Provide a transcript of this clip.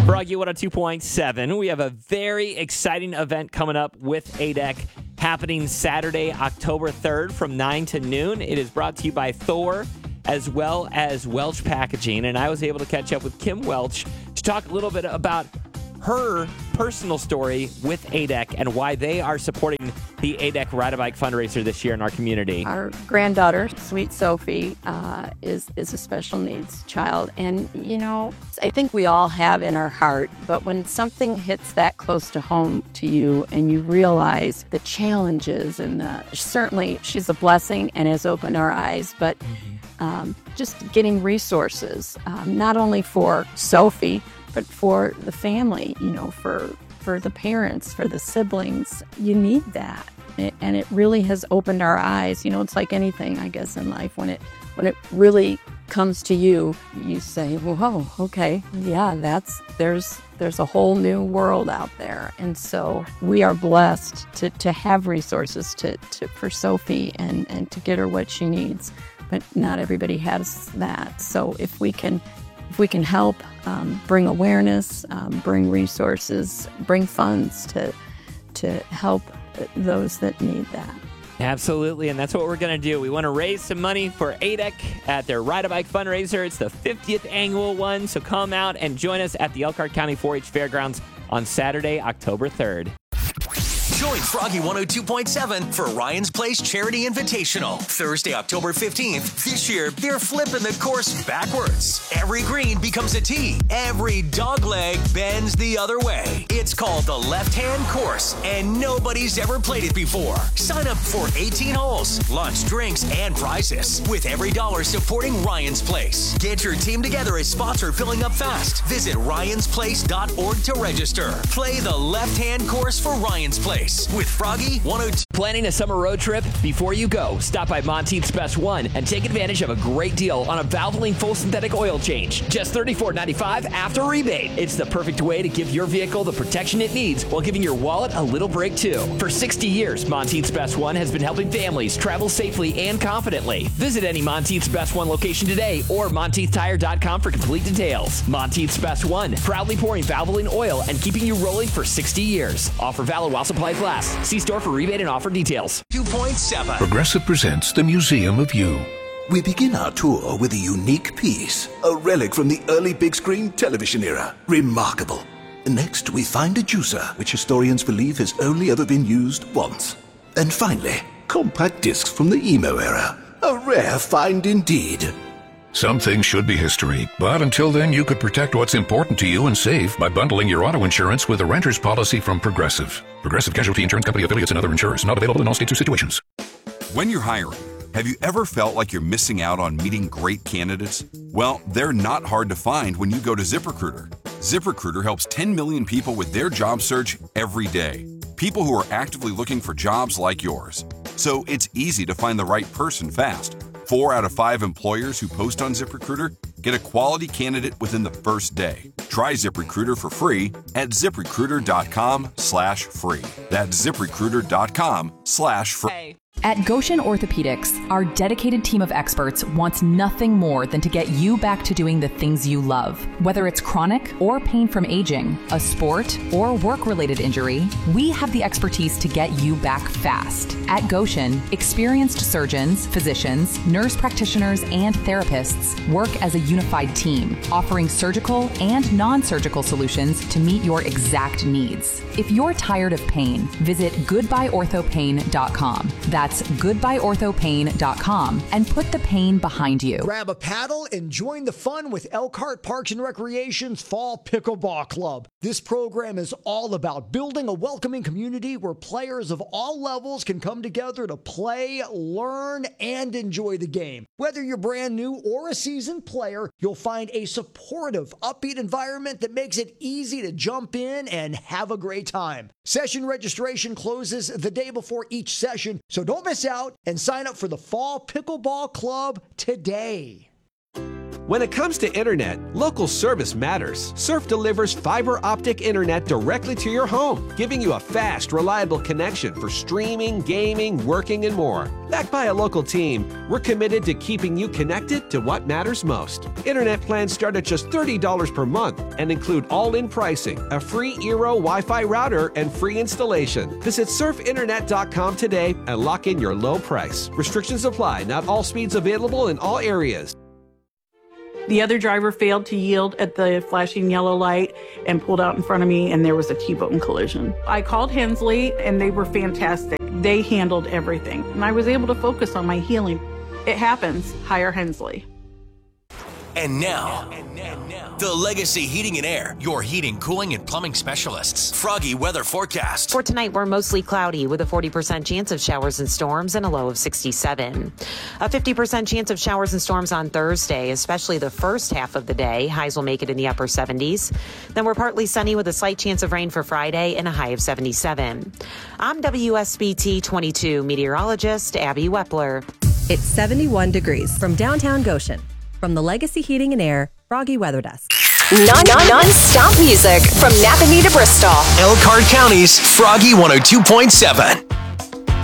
Froggy 102.7. We have a very exciting event coming up with ADEC happening Saturday, October 3rd from 9 to noon. It is brought to you by Thor as well as Welch Packaging. And I was able to catch up with Kim Welch to talk a little bit about her personal story with ADEC and why they are supporting the ADEC Ride-A-Bike fundraiser this year in our community. Our granddaughter, sweet Sophie, is a special needs child. And, you know, I think we all have in our heart, but when something hits that close to home to you and you realize the challenges and certainly she's a blessing and has opened our eyes, but just getting resources, not only for Sophie, but for the family, you know, for the parents, for the siblings, you need that. And it really has opened our eyes. You know, it's like anything, I guess, in life. When it really comes to you, you say, whoa, okay, yeah, there's a whole new world out there. And so we are blessed to have resources for Sophie and to get her what she needs. But not everybody has that. So if we can help bring awareness, bring resources, bring funds to help those that need that. Absolutely, and that's what we're going to do. We want to raise some money for ADEC at their Ride-A-Bike fundraiser. It's the 50th annual one, so come out and join us at the Elkhart County 4-H Fairgrounds on Saturday, October 3rd. Join Froggy 102.7 for Ryan's Place Charity Invitational. Thursday, October 15th. This year, they're flipping the course backwards. Every green becomes a tee. Every dogleg bends the other way. It's called the left-hand course, and nobody's ever played it before. Sign up for 18 holes, lunch, drinks, and prizes, with every dollar supporting Ryan's Place. Get your team together as spots are filling up fast. Visit ryansplace.org to register. Play the left-hand course for Ryan's Place. With Froggy 102. Planning a summer road trip? Before you go, stop by Monteith's Best One and take advantage of a great deal on a Valvoline full synthetic oil change. Just $34.95 after rebate. It's the perfect way to give your vehicle the protection it needs while giving your wallet a little break too. For 60 years, Monteith's Best One has been helping families travel safely and confidently. Visit any Monteith's Best One location today or MonteithTire.com for complete details. Monteith's Best One, proudly pouring Valvoline oil and keeping you rolling for 60 years. Offer valid while supplies last. See store for rebate and offer details. 2.7. Progressive presents the Museum of You. We begin our tour with a unique piece, a relic from the early big screen television era. Remarkable. Next, we find a juicer, which historians believe has only ever been used once. And finally, compact discs from the emo era. A rare find indeed. Some things should be history, but until then you could protect what's important to you and save by bundling your auto insurance with a renter's policy from Progressive. Progressive Casualty Insurance Company affiliates and other insurers. Not available in all states or situations. When you're hiring, have you ever felt like you're missing out on meeting great candidates? Well, they're not hard to find when you go to ZipRecruiter. ZipRecruiter helps 10 million people with their job search every day. People who are actively looking for jobs like yours. So it's easy to find the right person fast. 4 out of 5 employers who post on ZipRecruiter get a quality candidate within the first day. Try ZipRecruiter for free at ZipRecruiter.com/free. That's ZipRecruiter.com/free. At Goshen Orthopedics, our dedicated team of experts wants nothing more than to get you back to doing the things you love. Whether it's chronic or pain from aging, a sport, or work-related injury, we have the expertise to get you back fast. At Goshen, experienced surgeons, physicians, nurse practitioners, and therapists work as a unified team, offering surgical and non-surgical solutions to meet your exact needs. If you're tired of pain, visit goodbyeorthopain.com. That's goodbyeorthopain.com and put the pain behind you. Grab a paddle and join the fun with Elkhart Parks and Recreation's Fall Pickleball Club. This program is all about building a welcoming community where players of all levels can come together to play, learn, and enjoy the game. Whether you're brand new or a seasoned player, you'll find a supportive, upbeat environment that makes it easy to jump in and have a great time. Session registration closes the day before each session, so don't miss out and sign up for the Fall Pickleball Club today. When it comes to internet, local service matters. Surf delivers fiber optic internet directly to your home, giving you a fast, reliable connection for streaming, gaming, working, and more. Backed by a local team, we're committed to keeping you connected to what matters most. Internet plans start at just $30 per month and include all-in pricing, a free Eero Wi-Fi router, and free installation. Visit surfinternet.com today and lock in your low price. Restrictions apply. Not all speeds available in all areas. The other driver failed to yield at the flashing yellow light and pulled out in front of me, and there was a T-bone collision. I called Hensley, and they were fantastic. They handled everything, and I was able to focus on my healing. It happens. Hire Hensley. And now, the Legacy Heating and Air, your heating, cooling, and plumbing specialists. Froggy weather forecast. For tonight, we're mostly cloudy with a 40% chance of showers and storms and a low of 67. A 50% chance of showers and storms on Thursday, especially the first half of the day. Highs will make it in the upper 70s. Then we're partly sunny with a slight chance of rain for Friday and a high of 77. I'm WSBT 22 meteorologist Abby Wepler. It's 71 degrees from downtown Goshen. From the Legacy Heating and Air Froggy Weather Desk. Non-stop music from Napanee to Bristol. Elkhart County's Froggy 102.7.